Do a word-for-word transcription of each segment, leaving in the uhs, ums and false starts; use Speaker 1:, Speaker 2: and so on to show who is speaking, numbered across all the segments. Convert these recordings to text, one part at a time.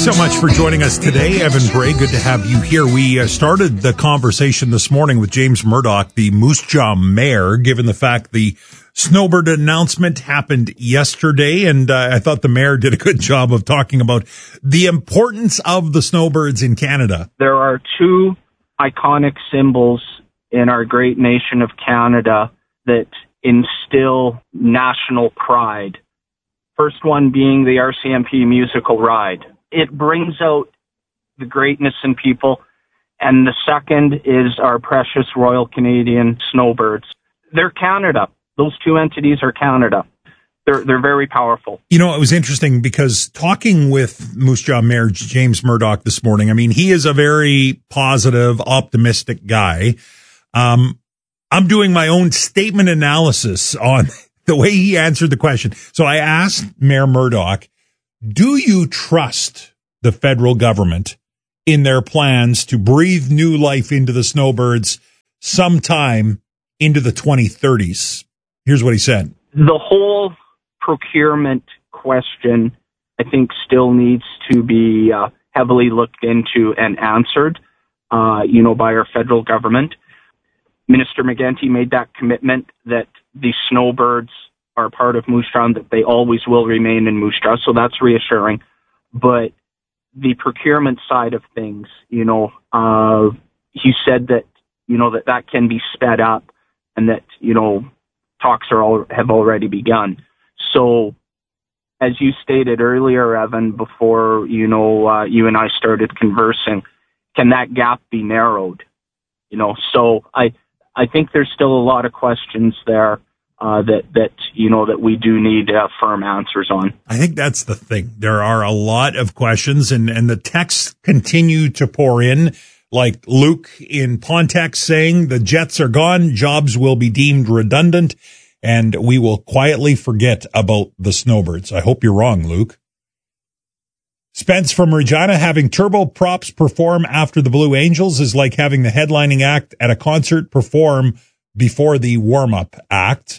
Speaker 1: so much for joining us today, Evan Bray. Good to have you here. We uh, started the conversation this morning with James Murdoch, the Moose Jaw mayor, given the fact the snowbird announcement happened yesterday, and uh, I thought the mayor did a good job of talking about the importance of the snowbirds in Canada.
Speaker 2: There are two iconic symbols in our great nation of Canada that instill national pride. First one being the R C M P musical ride. It brings out the greatness in people. And the second is our precious Royal Canadian snowbirds. They're Canada. Those two entities are Canada. They're they're very powerful.
Speaker 1: You know, it was interesting because talking with Moose Jaw Mayor James Murdoch this morning, I mean, he is a very positive, optimistic guy. Um, I'm doing my own statement analysis on the way he answered the question. So I asked Mayor Murdoch, do you trust the federal government in their plans to breathe new life into the snowbirds sometime into the twenty thirties? Here's what he said.
Speaker 2: The whole procurement question, I think, still needs to be uh, heavily looked into and answered, uh, you know, by our federal government. Minister McGuinty made that commitment that the snowbirds are part of Moose Jaw and that they always will remain in Moose Jaw, so that's reassuring. But the procurement side of things, you know, uh, he said that, you know, that that can be sped up and that, you know, talks are all, have already begun. So, as you stated earlier, Evan, before, you know, uh, you and I started conversing, can that gap be narrowed? You know, so I, I think there's still a lot of questions there uh, that, that, you know, that we do need uh, firm answers on.
Speaker 1: I think that's the thing. There are a lot of questions, and, and the texts continue to pour in, like Luke in Pontex saying the jets are gone, jobs will be deemed redundant, and we will quietly forget about the snowbirds. I hope you're wrong, Luke. Spence from Regina, having turboprops perform after the Blue Angels is like having the headlining act at a concert perform before the warm-up act.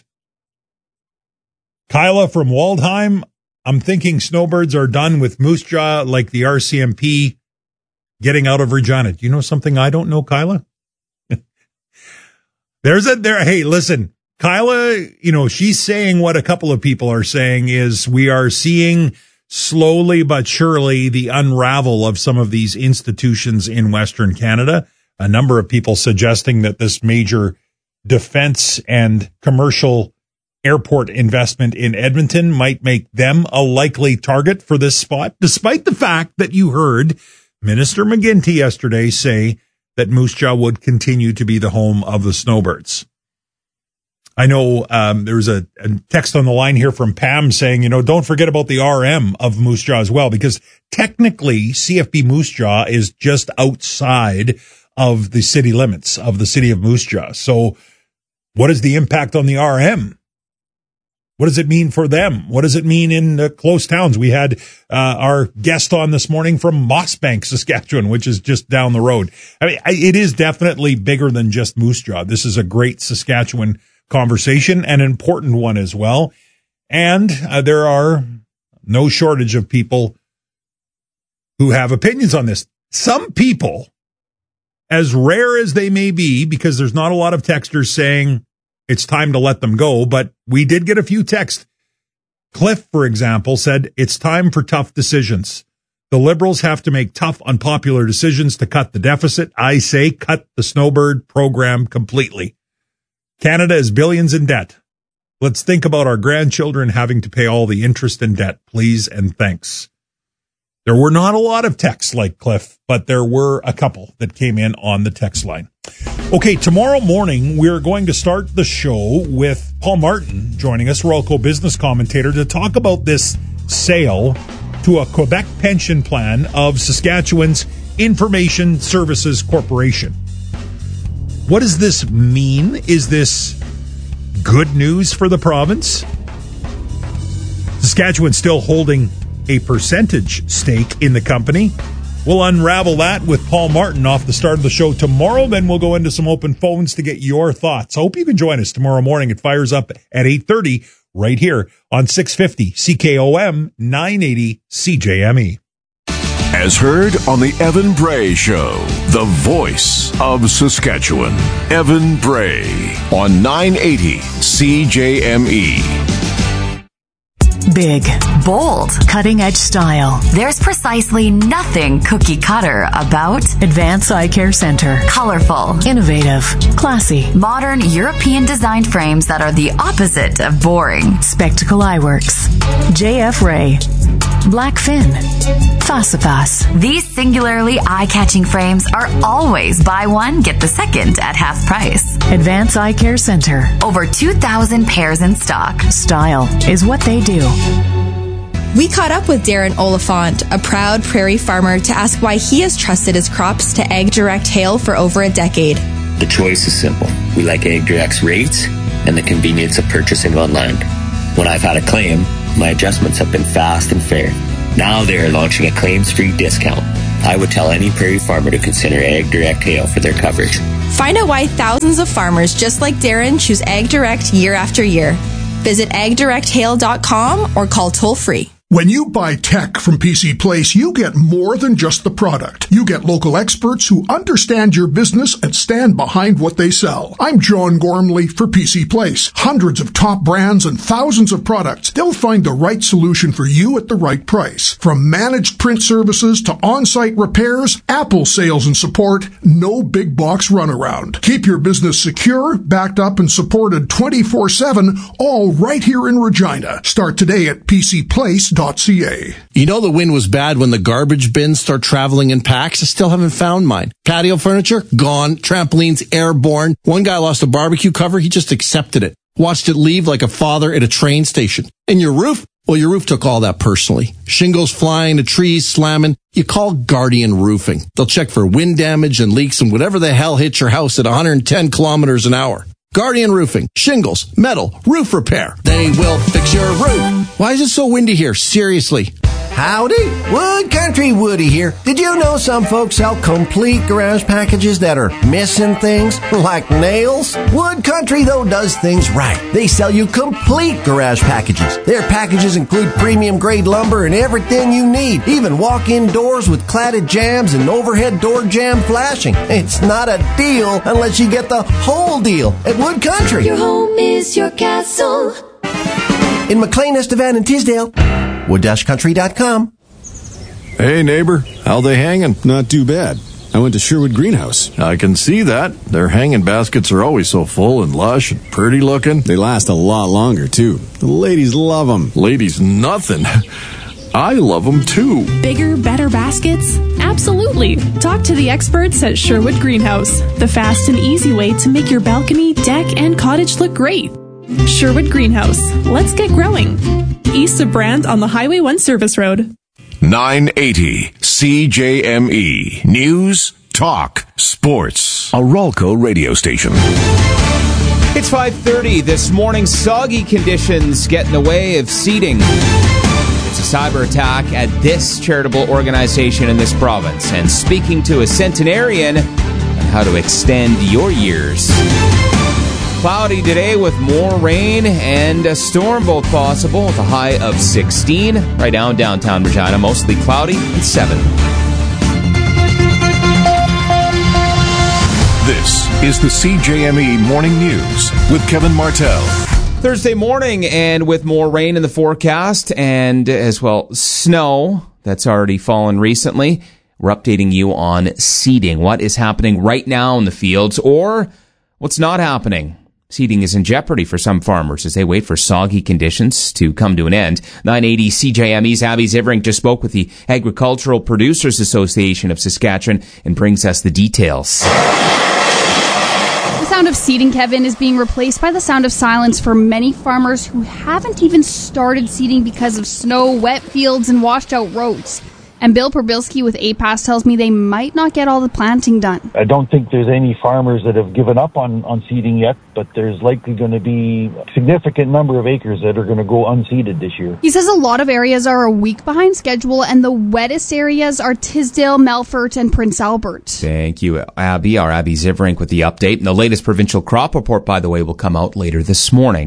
Speaker 1: Kyla from Waldheim, I'm thinking snowbirds are done with Moose Jaw like the R C M P getting out of Regina. Do you know something I don't know, Kyla? There's a, there, hey, listen, Kyla, you know, she's saying what a couple of people are saying is we are seeing slowly but surely the unravel of some of these institutions in Western Canada. A number of people suggesting that this major defense and commercial airport investment in Edmonton might make them a likely target for this spot, despite the fact that you heard Minister McGuinty yesterday say that Moose Jaw would continue to be the home of the snowbirds. I know um, there's a, a text on the line here from Pam saying, you know, don't forget about the R M of Moose Jaw as well, because technically C F B Moose Jaw is just outside of the city limits of the city of Moose Jaw. So what is the impact on the R M? What does it mean for them? What does it mean in the close towns? We had uh, our guest on this morning from Mossbank, Saskatchewan, which is just down the road. I mean, it is definitely bigger than just Moose Jaw. This is a great Saskatchewan conversation, an important one as well. And uh, there are no shortage of people who have opinions on this. Some people, as rare as they may be, because there's not a lot of texters saying it's time to let them go, but we did get a few texts. Cliff, for example, said it's time for tough decisions. The Liberals have to make tough, unpopular decisions to cut the deficit. I say cut the snowbird program completely. Canada is billions in debt. Let's think about our grandchildren having to pay all the interest and debt, please and thanks. There were not a lot of texts like Cliff, but there were a couple that came in on the text line. Okay, tomorrow morning, we're going to start the show with Paul Martin joining us, Royalco business commentator, to talk about this sale to a Quebec pension plan of Saskatchewan's Information Services Corporation. What does this mean? Is this good news for the province? Saskatchewan still holding a percentage stake in the company. We'll unravel that with Paul Martin off the start of the show tomorrow. Then we'll go into some open phones to get your thoughts. I hope you can join us tomorrow morning. It fires up at eight thirty right here on six fifty C K O M nine eighty C J M E.
Speaker 3: As heard on the Evan Bray Show, the voice of Saskatchewan. Evan Bray on nine eighty C J M E.
Speaker 4: Big, bold, cutting-edge style.
Speaker 5: There's precisely nothing cookie-cutter about
Speaker 4: Advance Eye Care Center.
Speaker 5: colorful,
Speaker 4: Innovative, classy,
Speaker 5: modern European-designed frames that are the opposite of boring.
Speaker 4: Spectacle Eyeworks, J F Ray, Blackfin, Facipas.
Speaker 5: These singularly eye-catching frames are always buy one, get the second at half price.
Speaker 4: Advance Eye Care Center.
Speaker 5: Over two thousand pairs in stock.
Speaker 4: Style is what they do.
Speaker 6: We caught up with Darren Oliphant, a proud prairie farmer, to ask why he has trusted his crops to Ag Direct Hail for over a decade.
Speaker 7: The choice is simple. We like Ag Direct's rates and the convenience of purchasing online. When I've had a claim, my adjustments have been fast and fair. Now they're launching a claims-free discount. I would tell any prairie farmer to consider Ag Direct Hail for their coverage.
Speaker 6: Find out why thousands of farmers just like Darren choose Ag Direct year after year. Visit ag direct hail dot com or call toll-free.
Speaker 8: When you buy tech from P C Place, you get more than just the product. You get local experts who understand your business and stand behind what they sell. I'm John Gormley for P C Place. Hundreds of top brands and thousands of products. They'll find the right solution for you at the right price. From managed print services to on-site repairs, Apple sales and support, no big box runaround. Keep your business secure, backed up, and supported twenty-four seven, all right here in Regina. Start today at P C Place.
Speaker 9: You know the wind was bad when the garbage bins start traveling in packs? I still haven't found mine. Patio furniture? Gone. Trampolines? Airborne. One guy lost a barbecue cover. He just accepted it. Watched it leave like a father at a train station. And your roof? Well, your roof took all that personally. Shingles flying, the trees slamming. You call Guardian Roofing. They'll check for wind damage and leaks and whatever the hell hits your house at one hundred ten kilometers an hour. Guardian Roofing, shingles, metal, roof repair. They will fix your roof. Why is it so windy here? Seriously.
Speaker 10: Howdy, Wood Country Woody here. Did you know some folks sell complete garage packages that are missing things, like nails? Wood Country, though, does things right. They sell you complete garage packages. Their packages include premium grade lumber and everything you need, even walk-in doors with cladded jambs and overhead door jamb flashing. It's not a deal unless you get the whole deal at Wood Country.
Speaker 11: Your home is your castle.
Speaker 10: In McLean, Estevan, and Tisdale. wood dash country dot com.
Speaker 12: Hey, neighbor, how they hanging?
Speaker 13: Not too bad. I went to Sherwood Greenhouse.
Speaker 12: I can see that. Their hanging baskets are always so full and lush and pretty looking.
Speaker 13: They last a lot longer, too. The ladies love them.
Speaker 12: Ladies, nothing. I love them, too.
Speaker 14: Bigger, better baskets? Absolutely. Talk to the experts at Sherwood Greenhouse, the fast and easy way to make your balcony, deck, and cottage look great. Sherwood Greenhouse. Let's get growing. East of Brand on the Highway one Service Road.
Speaker 3: nine eighty C J M E. News, talk, sports. A Ralco radio station.
Speaker 15: It's five thirty. This morning, soggy conditions get in the way of seating. It's a cyber attack at this charitable organization in this province. And speaking to a centenarian on how to extend your years. Cloudy today with more rain and a storm both possible with a high of sixteen. Right now in downtown Regina, mostly cloudy and seven.
Speaker 3: This is the C J M E Morning News with Kevin Martell.
Speaker 15: Thursday morning and with more rain in the forecast and as well snow that's already fallen recently. We're updating you on seeding. What is happening right now in the fields or what's not happening? Seeding is in jeopardy for some farmers as they wait for soggy conditions to come to an end. nine eighty C J M E's Abby Zivrink just spoke with the Agricultural Producers Association of Saskatchewan and brings us the details.
Speaker 16: The sound of seeding, Kevin, is being replaced by the sound of silence for many farmers who haven't even started seeding because of snow, wet fields, and washed out roads. And Bill Perbilski with A P A S tells me they might not get all the planting done.
Speaker 17: I don't think there's any farmers that have given up on, on seeding yet, but there's likely going to be a significant number of acres that are going to go unseeded this year.
Speaker 16: He says a lot of areas are a week behind schedule, and the wettest areas are Tisdale, Melfort, and Prince Albert.
Speaker 15: Thank you, Abby. Our Abby Zivrink with the update. And the latest provincial crop report, by the way, will come out later this morning.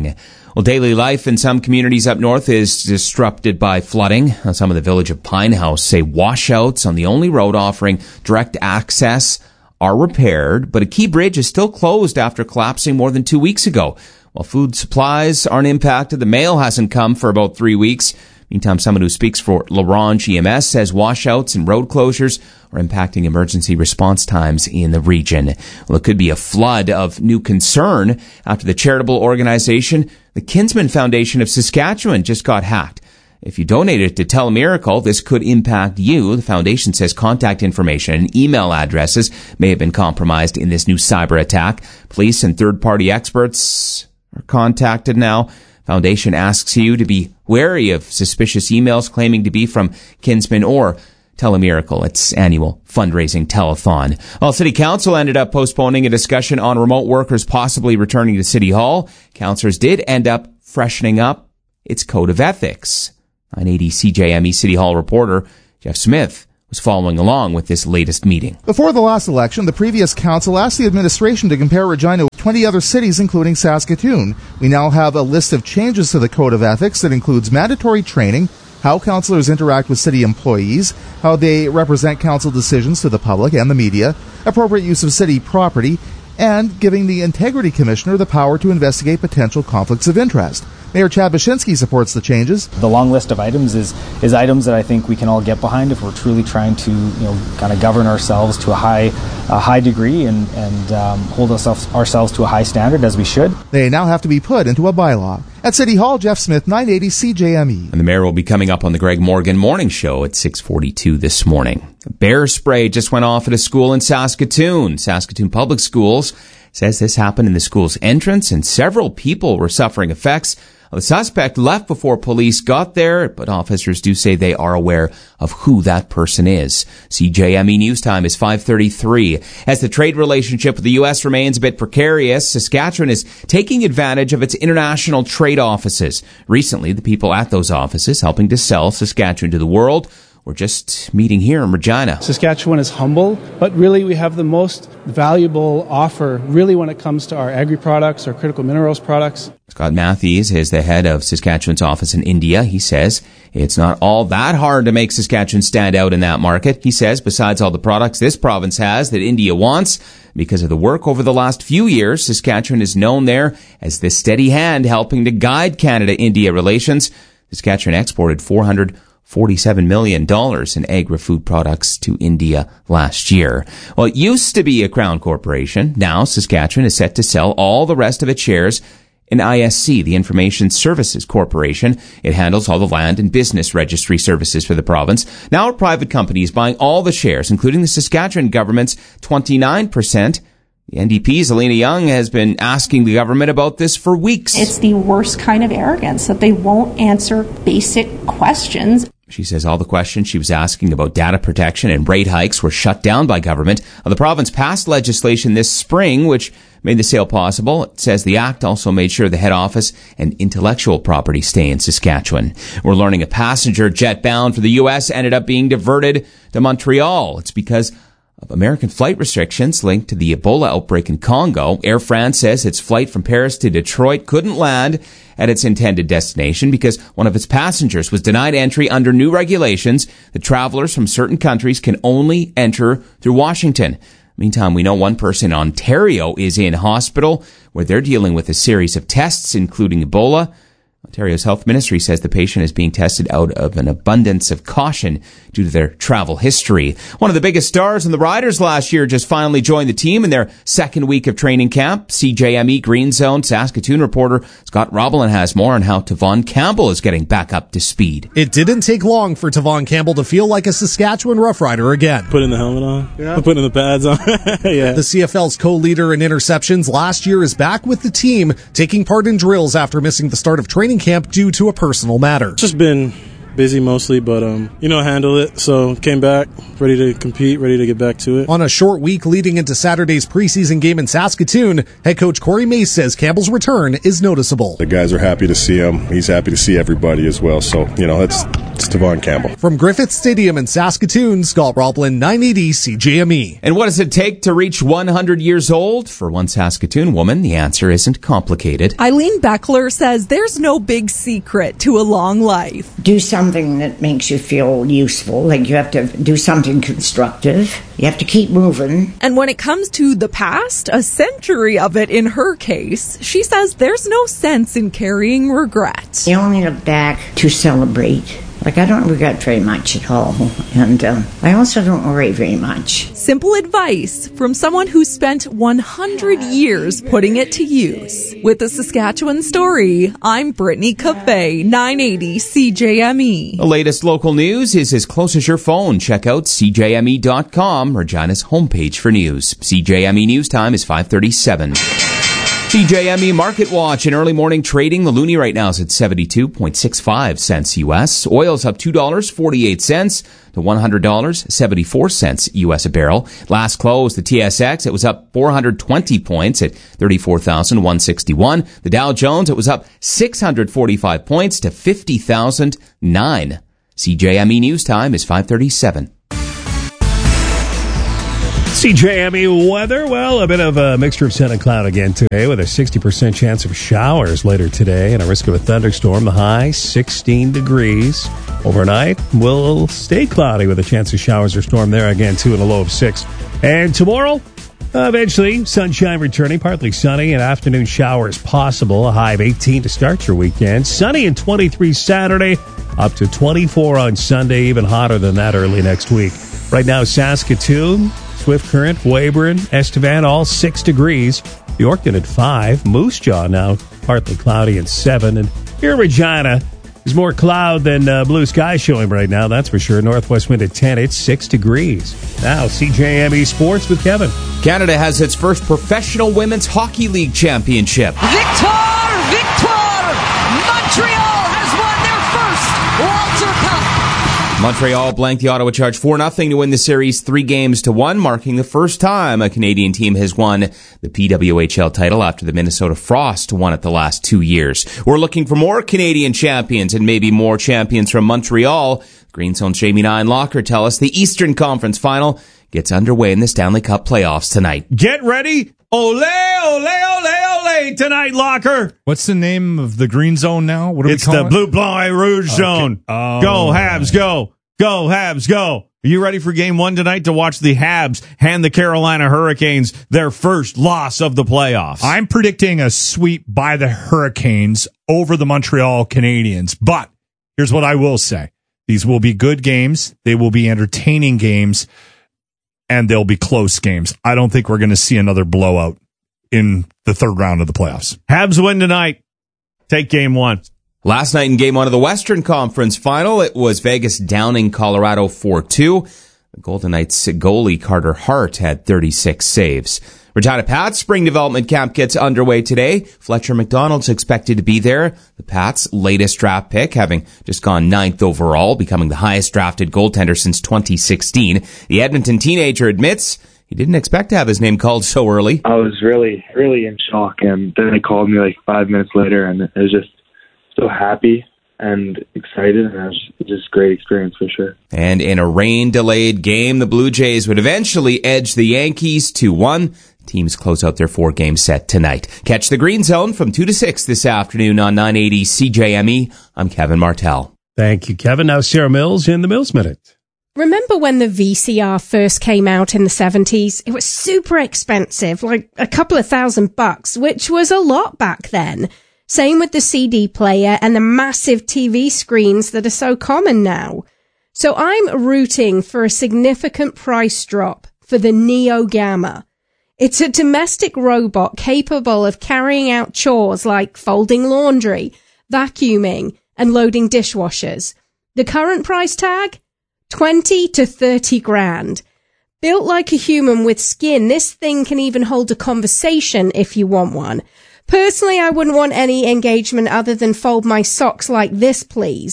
Speaker 15: Well, daily life in some communities up north is disrupted by flooding. Some of the village of Pinehouse say washouts on the only road offering direct access are repaired, but a key bridge is still closed after collapsing more than two weeks ago. While food supplies aren't impacted, the mail hasn't come for about three weeks. Meantime, someone who speaks for LaRange E M S says washouts and road closures are impacting emergency response times in the region. Well, it could be a flood of new concern after the charitable organization, the Kinsman Foundation of Saskatchewan, just got hacked. If you donated to Telemiracle, this could impact you. The foundation says contact information and email addresses may have been compromised in this new cyber attack. Police and third-party experts are contacted now. Foundation asks you to be wary of suspicious emails claiming to be from Kinsman or Telemiracle, its annual fundraising telethon. Well, City Council ended up postponing a discussion on remote workers possibly returning to City Hall. Councillors did end up freshening up its code of ethics. nine eighty C J M E City Hall reporter Jeff Smith was following along with this latest meeting.
Speaker 18: Before the last election, the previous council asked the administration to compare Regina with twenty other cities, including Saskatoon. We now have a list of changes to the Code of Ethics that includes mandatory training, how councillors interact with city employees, how they represent council decisions to the public and the media, appropriate use of city property, and giving the Integrity Commissioner the power to investigate potential conflicts of interest. Mayor Chad Baczynski supports the changes.
Speaker 19: The long list of items is is items that I think we can all get behind if we're truly trying to, you know, kind of govern ourselves to a high a high degree and and um, hold ourselves ourselves to a high standard as we should.
Speaker 18: They now have to be put into a bylaw. At City Hall, Jeff Smith, nine eighty C J M E.
Speaker 15: And the mayor will be coming up on the Greg Morgan Morning Show at six forty-two this morning. Bear spray just went off at a school in Saskatoon. Saskatoon Public Schools says this happened in the school's entrance and several people were suffering effects. The suspect left before police got there, but officers do say they are aware of who that person is. C J M E News Time is five thirty-three. As the trade relationship with the U S remains a bit precarious, Saskatchewan is taking advantage of its international trade offices. Recently, the people at those offices helping to sell Saskatchewan to the world we're just meeting here in Regina.
Speaker 20: Saskatchewan is humble, but really we have the most valuable offer really when it comes to our agri-products, our critical minerals products.
Speaker 15: Scott Matthews is the head of Saskatchewan's office in India. He says it's not all that hard to make Saskatchewan stand out in that market. He says besides all the products this province has that India wants, because of the work over the last few years, Saskatchewan is known there as the steady hand helping to guide Canada-India relations. Saskatchewan exported four hundred forty-seven million dollars in agri-food products to India last year. Well, it used to be a Crown corporation. Now Saskatchewan is set to sell all the rest of its shares in I S C, the Information Services Corporation. It handles all the land and business registry services for the province. Now a private company is buying all the shares, including the Saskatchewan government's twenty-nine percent. The N D P's Alina Young has been asking the government about this for weeks.
Speaker 21: It's the worst kind of arrogance that they won't answer basic questions.
Speaker 15: She says all the questions she was asking about data protection and rate hikes were shut down by government. The province passed legislation this spring, which made the sale possible. It says the act also made sure the head office and intellectual property stay in Saskatchewan. We're learning a passenger jet bound for the U S ended up being diverted to Montreal. It's because of American flight restrictions linked to the Ebola outbreak in Congo. Air France says its flight from Paris to Detroit couldn't land at its intended destination because one of its passengers was denied entry under new regulations that travelers from certain countries can only enter through Washington. Meantime, we know one person in Ontario is in hospital where they're dealing with a series of tests, including Ebola. Ontario's health ministry says the patient is being tested out of an abundance of caution due to their travel history. One of the biggest stars in the Riders last year just finally joined the team in their second week of training camp. C J M E Green Zone Saskatoon reporter Scott Roblin has more on how Tavon Campbell is getting back up to speed.
Speaker 22: It didn't take long for Tavon Campbell to feel like a Saskatchewan Rough Rider again.
Speaker 23: Putting the helmet on, yeah. Putting the pads on. Yeah.
Speaker 22: The C F L's co-leader in interceptions last year is back with the team, taking part in drills after missing the start of training camp due to a personal matter.
Speaker 23: It's just been busy mostly, but, um, you know, handle it. So came back, ready to compete, ready to get back to it.
Speaker 22: On a short week leading into Saturday's preseason game in Saskatoon, head coach Corey Mace says Campbell's return is noticeable.
Speaker 1: The guys are happy to see him. He's happy to see everybody as well. So, you know, that's it's Devon Campbell.
Speaker 22: From Griffith Stadium in Saskatoon, Scott Roblin, nine eighty C J M E.
Speaker 15: And what does it take to reach one hundred years old? For one Saskatoon woman, the answer isn't complicated.
Speaker 2: Eileen Beckler says there's no big secret to a long life.
Speaker 5: Do something that makes you feel useful, like you have to do something constructive. You have to keep moving.
Speaker 2: And when it comes to the past, a century of it in her case, she says there's no sense in carrying regret.
Speaker 5: You only look back to celebrate. Like, I don't regret very much at all. And uh, I also don't worry very much.
Speaker 2: Simple advice from someone who spent one hundred years putting it to use. With the Saskatchewan Story, I'm Brittany Cafe, nine eighty C J M E.
Speaker 15: The latest local news is as close as your phone. Check out C J M E dot com, Regina's homepage for news. C J M E News Time is five thirty-seven. C J M E Market Watch in early morning trading. The loonie right now is at seventy-two point six five cents U S. Oil's up two dollars and forty-eight cents to one hundred dollars and seventy-four cents U S a barrel. Last close, the T S X, it was up four hundred twenty points at thirty-four thousand one hundred sixty-one. The Dow Jones, it was up six hundred forty-five points to fifty thousand nine. C J M E News Time is five thirty-seven.
Speaker 24: C J M E weather, well, a bit of a mixture of sun and cloud again today with a sixty percent chance of showers later today and a risk of a thunderstorm. The high, sixteen degrees. Overnight, will stay cloudy with a chance of showers or storm there again, too, and a low of six. And tomorrow, eventually, sunshine returning, partly sunny and afternoon showers possible. A high of eighteen to start your weekend. Sunny and twenty-three Saturday, up to twenty-four on Sunday, even hotter than that early next week. Right now, Saskatoon, Swift Current, Weyburn, Estevan, all six degrees. Yorkton at five. Moose Jaw now partly cloudy and seven. And here in Regina, there's more cloud than uh, blue sky showing right now, that's for sure. Northwest wind at ten. It's six degrees. Now, C J M E Sports with Kevin.
Speaker 15: Canada has its first professional women's hockey league championship.
Speaker 25: Victoire! Victoire! Montreal has won their first Walter Cup!
Speaker 15: Montreal blanked the Ottawa Charge four nothing to win the series three games to one, marking the first time a Canadian team has won the P W H L title after the Minnesota Frost won it the last two years. We're looking for more Canadian champions and maybe more champions from Montreal. Green Zone's Jamie Nine Locker tell us the Eastern Conference Final gets underway in the Stanley Cup playoffs tonight.
Speaker 24: Get ready. Ole, ole, ole, ole tonight, Locker.
Speaker 26: What's the name of the Green Zone now? What do
Speaker 24: it's
Speaker 26: we call
Speaker 24: the
Speaker 26: it?
Speaker 24: Bleu Blanc Rouge okay. Zone.
Speaker 26: Oh.
Speaker 24: Go, Habs, go. Go, Habs, go. Are you ready for game one tonight to watch the Habs hand the Carolina Hurricanes their first loss of the playoffs?
Speaker 26: I'm predicting a sweep by the Hurricanes over the Montreal Canadiens. But here's what I will say. These will be good games. They will be entertaining games. And they'll be close games. I don't think we're going to see another blowout in the third round of the playoffs.
Speaker 24: Habs win tonight. Take game one.
Speaker 15: Last night in game one of the Western Conference Final, it was Vegas downing Colorado four two. The Golden Knights goalie Carter Hart had thirty-six saves. Regina Pats spring development camp gets underway today. Fletcher McDonald's expected to be there. The Pats' latest draft pick, having just gone ninth overall, becoming the highest drafted goaltender since twenty sixteen. The Edmonton teenager admits he didn't expect to have his name called so early.
Speaker 27: I was really, really in shock, and then they called me like five minutes later, and it was just so happy and excited, and it was just a great experience for sure.
Speaker 15: And in a rain-delayed game, the Blue Jays would eventually edge the Yankees two one. Teams close out their four-game set tonight. Catch the Green Zone from two to six this afternoon on nine eighty C J M E. I'm Kevin Martell.
Speaker 24: Thank you, Kevin. Now Sarah Mills in the Mills Minute.
Speaker 28: Remember when the V C R first came out in the seventies? It was super expensive, like a couple of thousand bucks, which was a lot back then. Same with the C D player and the massive T V screens that are so common now. So I'm rooting for a significant price drop for the Neo Gamma. It's a domestic robot capable of carrying out chores like folding laundry, vacuuming, and loading dishwashers. The current price tag? twenty to thirty grand. Built like a human with skin, this thing can even hold a conversation if you want one. Personally, I wouldn't want any engagement other than fold my socks like this, please.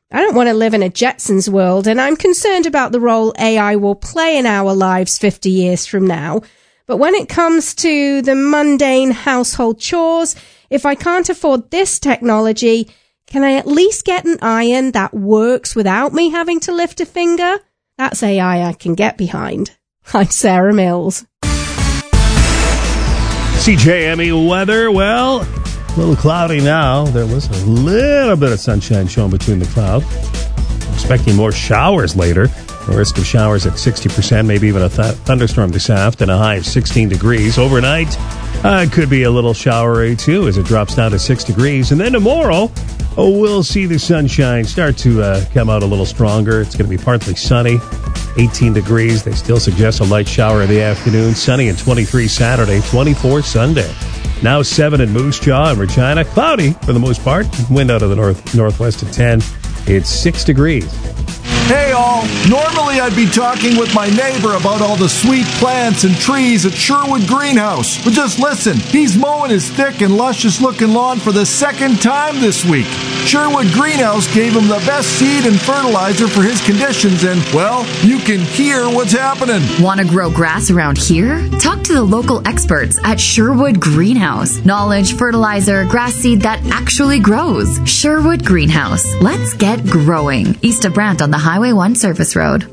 Speaker 28: I don't want to live in a Jetsons world, and I'm concerned about the role A I will play in our lives fifty years from now. But when it comes to the mundane household chores, if I can't afford this technology, can I at least get an iron that works without me having to lift a finger? That's A I I can get behind. I'm Sarah Mills.
Speaker 24: C J M E weather, well, a little cloudy now. There was a little bit of sunshine showing between the clouds. Expecting more showers later. A risk of showers at sixty percent, maybe even a th- thunderstorm this afternoon, a high of sixteen degrees. Overnight, uh, it could be a little showery too as it drops down to six degrees. And then tomorrow, oh, we'll see the sunshine start to uh, come out a little stronger. It's going to be partly sunny, eighteen degrees. They still suggest a light shower in the afternoon. Sunny and twenty-three Saturday, twenty-four Sunday. Now seven in Moose Jaw and Regina. Cloudy for the most part. Wind out of the north northwest at ten. It's six degrees.
Speaker 4: Hey all, normally I'd be talking with my neighbor about all the sweet plants and trees at Sherwood Greenhouse. But just listen, he's mowing his thick and luscious looking lawn for the second time this week. Sherwood Greenhouse gave him the best seed and fertilizer for his conditions and, well, you can hear what's happening.
Speaker 6: Want to grow grass around here? Talk to the local experts at Sherwood Greenhouse. Knowledge, fertilizer, grass seed that actually grows. Sherwood Greenhouse. Let's get growing. East of Brant on the Highway one Service Road.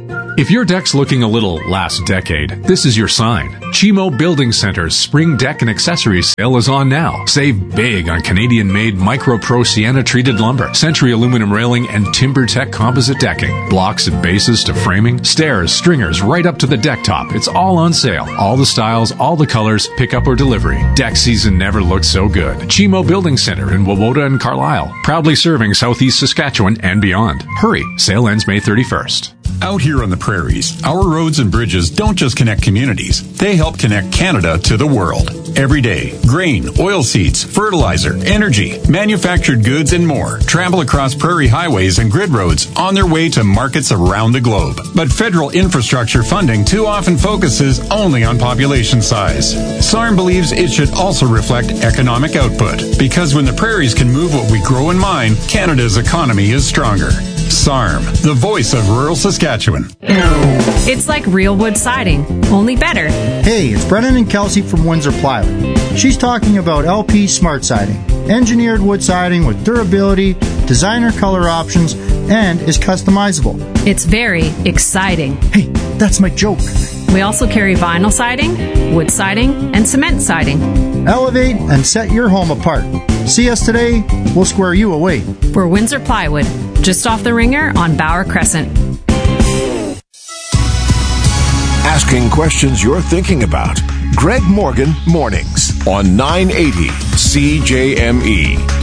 Speaker 7: If your deck's looking a little last decade, this is your sign. Chimo Building Center's Spring Deck and Accessories sale is on now. Save big on Canadian-made Micro Pro Sienna-treated lumber, Century aluminum railing, and TimberTech composite decking. Blocks and bases to framing, stairs, stringers, right up to the deck top. It's all on sale. All the styles, all the colors, pickup or delivery. Deck season never looked so good. Chimo Building Center in Wawota and Carlisle. Proudly serving Southeast Saskatchewan and beyond. Hurry, sale ends May thirty-first.
Speaker 8: Out here on the prairies, our roads and bridges don't just connect communities. They help connect Canada to the world. Every day, grain, oilseeds, fertilizer, energy, manufactured goods, and more travel across prairie highways and grid roads on their way to markets around the globe. But federal infrastructure funding too often focuses only on population size. S A R M believes it should also reflect economic output, because when the prairies can move what we grow and mine, Canada's economy is stronger. S A R M, the voice of rural Saskatchewan.
Speaker 9: It's like real wood siding, only better.
Speaker 10: Hey, it's Brennan and Kelsey from Windsor Plywood. She's talking about L P Smart Siding, engineered wood siding with durability, designer color options, and is customizable.
Speaker 9: It's very exciting.
Speaker 10: Hey, that's my joke.
Speaker 9: We also carry vinyl siding, wood siding, and cement siding.
Speaker 10: Elevate and set your home apart. See us today, we'll square you away.
Speaker 9: We're Windsor Plywood, just off the Ringer on Bauer Crescent.
Speaker 3: Asking questions you're thinking about. Greg Morgan Mornings on nine eighty C J M E.